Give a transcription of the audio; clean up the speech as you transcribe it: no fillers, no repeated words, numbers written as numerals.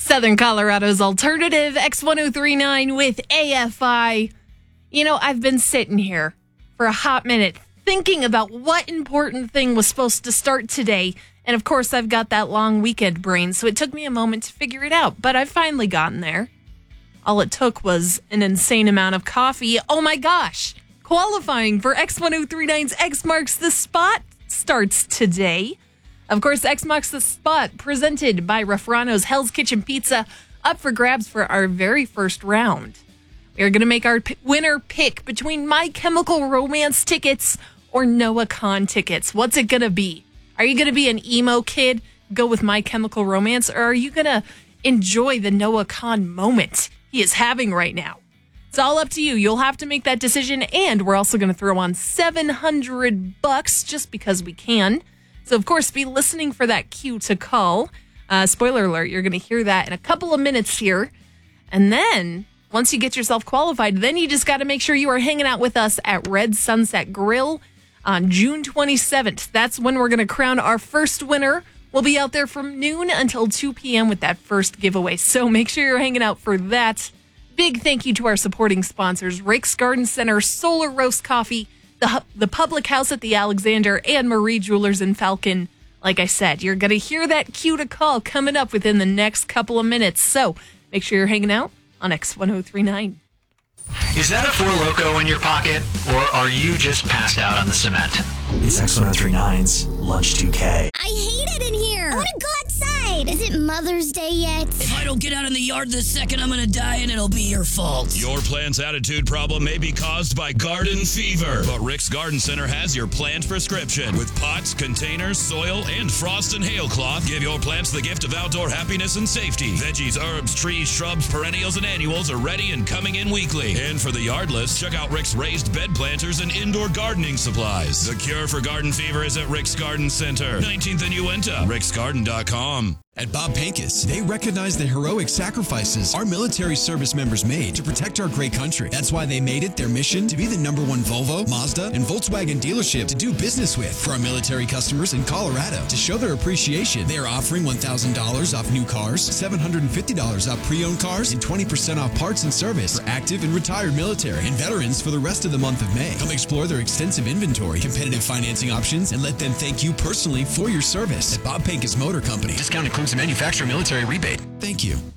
Southern Colorado's alternative, X1039 with AFI. You know, I've been sitting here for a hot minute thinking about what important thing was supposed to start today. And of course, I've got that long weekend brain, so it took me a moment to figure it out. But I've finally gotten there. All it took was an insane amount of coffee. Oh my gosh! Qualifying for X1039's X Marks the Spot starts today. Of course, X Marks the Spot, presented by Refrano's Hell's Kitchen Pizza, up for grabs for our very first round. We are going to make our winner pick between My Chemical Romance tickets or Noah Kahan tickets. What's it going to be? Are you going to be an emo kid, go with My Chemical Romance, or are you going to enjoy the Noah Kahan moment he is having right now? It's all up to you. You'll have to make that decision, and we're also going to throw on $700 just because we can. So, of course, be listening for that cue to call. Spoiler alert, you're going to hear that in a couple of minutes here. And then, once you get yourself qualified, then you just got to make sure you are hanging out with us at Red Sunset Grill on June 27th. That's when we're going to crown our first winner. We'll be out there from noon until 2 p.m. with that first giveaway. So make sure you're hanging out for that. Big thank you to our supporting sponsors, Rick's Garden Center, Solar Roast Coffee, the Public House at the Alexander, and Marie Jewelers in Falcon. Like I said, you're going to hear that cue to call coming up within the next couple of minutes. So make sure you're hanging out on X1039. Is that a Four Loko in your pocket, or are you just passed out on the cement? It's X1039's Lunch 2K. I hate it in here. I want to go outside. Is it Mother's Day yet? If I don't get out in the yard this second, I'm going to die and it'll be your fault. Your plant's attitude problem may be caused by garden fever, but Rick's Garden Center has your plant prescription. With pots, containers, soil, and frost and hail cloth, give your plants the gift of outdoor happiness and safety. Veggies, herbs, trees, shrubs, perennials, and annuals are ready and coming in weekly. And for the yardless, check out Rick's raised bed planters and indoor gardening supplies. The cure for garden fever is at Rick's Garden Center, 19th and Uinta, ricksgarden.com. At Bob Pincus, they recognize the heroic sacrifices our military service members made to protect our great country. That's why they made it their mission to be the #1 Volvo, Mazda, and Volkswagen dealership to do business with. For our military customers in Colorado, to show their appreciation, they are offering $1,000 off new cars, $750 off pre-owned cars, and 20% off parts and service for active and retired military and veterans for the rest of the month of May. Come explore their extensive inventory, competitive financing options, and let them thank you personally for your service. At Bob Pincus Motor Company, Discount includes the manufacturer military rebate. thank you.